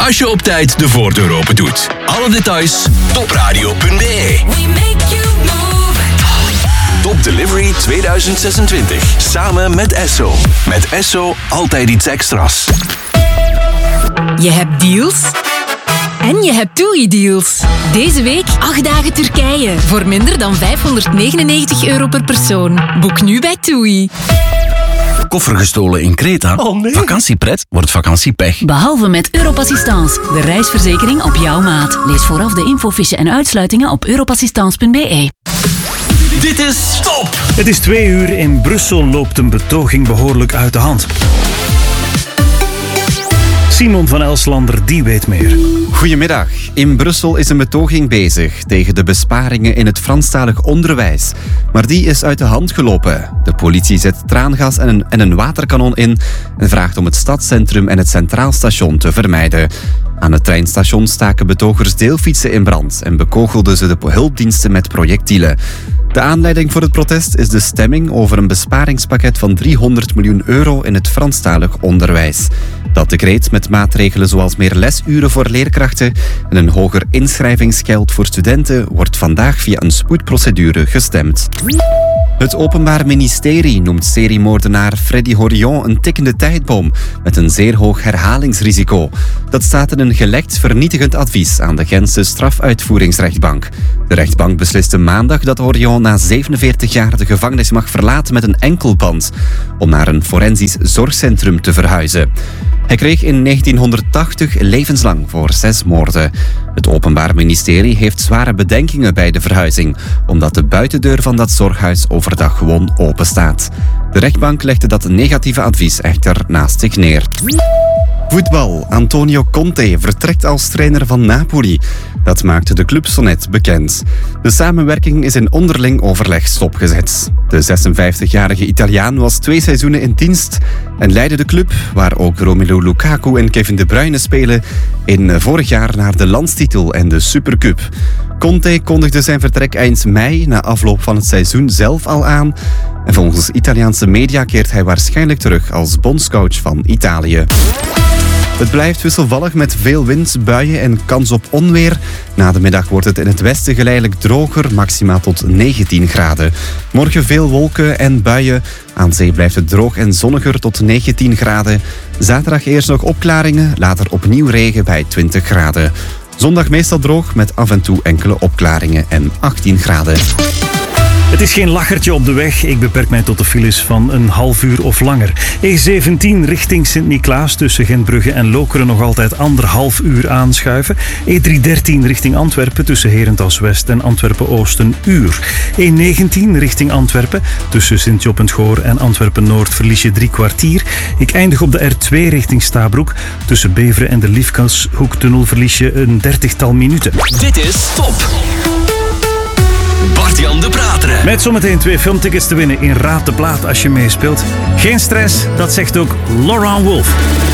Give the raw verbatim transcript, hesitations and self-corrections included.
als je op tijd de voordeur open doet. Alle details topradio punt b e. Top Delivery tweeduizend zesentwintig. Samen met Esso. Met Esso altijd iets extra's. Je hebt deals en je hebt TUI-deals. Deze week acht dagen Turkije voor minder dan vijfhonderdnegenennegentig euro per persoon. Boek nu bij TUI. Koffer gestolen in Kreta. Oh nee. Vakantiepret wordt vakantiepech. Behalve met Europassistance, de reisverzekering op jouw maat. Lees vooraf de infofiche en uitsluitingen op europassistance punt b e. Dit is Top! Het is twee uur. In Brussel loopt een betoging behoorlijk uit de hand. Simon van Elslander, die weet meer. Goedemiddag. In Brussel is een betoging bezig tegen de besparingen in het Franstalig onderwijs. Maar die is uit de hand gelopen. De politie zet traangas en een, en een waterkanon in en vraagt om het stadscentrum en het Centraal Station te vermijden. Aan het treinstation staken betogers deelfietsen in brand en bekogelden ze de hulpdiensten met projectielen. De aanleiding voor het protest is de stemming over een besparingspakket van driehonderd miljoen euro in het Franstalig onderwijs. Dat decreet met maatregelen zoals meer lesuren voor leerkrachten en een hoger inschrijvingsgeld voor studenten wordt vandaag via een spoedprocedure gestemd. Het Openbaar Ministerie noemt seriemoordenaar Freddy Horion een tikkende tijdbom met een zeer hoog herhalingsrisico. Dat staat in een gelekt vernietigend advies aan de Gentse strafuitvoeringsrechtbank. De rechtbank besliste maandag dat Horion na zevenenveertig jaar de gevangenis mag verlaten met een enkelband om naar een forensisch zorgcentrum te verhuizen. Hij kreeg in negentienhonderdtachtig levenslang voor zes moorden. Het Openbaar Ministerie heeft zware bedenkingen bij de verhuizing, omdat de buitendeur van dat zorghuis overdag gewoon open staat. De rechtbank legde dat negatieve advies echter naast zich neer. Voetbal. Antonio Conte vertrekt als trainer van Napoli. Dat maakte de club zo net bekend. De samenwerking is in onderling overleg stopgezet. De zesenvijftigjarige Italiaan was twee seizoenen in dienst en leidde de club, waar ook Romelu Lukaku en Kevin De Bruyne spelen, in vorig jaar naar de landstitel en de Supercup. Conte kondigde zijn vertrek eind mei na afloop van het seizoen zelf al aan. En volgens Italiaanse media keert hij waarschijnlijk terug als bondscoach van Italië. Het blijft wisselvallig met veel wind, buien en kans op onweer. Na de middag wordt het in het westen geleidelijk droger, maximaal tot negentien graden. Morgen veel wolken en buien. Aan zee blijft het droog en zonniger tot negentien graden. Zaterdag eerst nog opklaringen, later opnieuw regen bij twintig graden. Zondag meestal droog met af en toe enkele opklaringen en achttien graden. Het is geen lachertje op de weg. Ik beperk mij tot de files van een half uur of langer. E zeventien richting Sint-Niklaas tussen Gentbrugge en Lokeren nog altijd anderhalf uur aanschuiven. E driehonderddertien richting Antwerpen tussen Herentals-West en Antwerpen-Oost een uur. E negentien richting Antwerpen tussen Sint-Job-en-Goor en Antwerpen-Noord verlies je drie kwartier. Ik eindig op de R twee richting Stabroek. Tussen Beveren en de Liefkenshoektunnel verlies je een dertigtal minuten. Dit is Top! Bart-Jan de Prateren. Met zometeen twee filmtickets te winnen in Raad de Plaat als je meespeelt. Geen stress, dat zegt ook Laurent Wolf.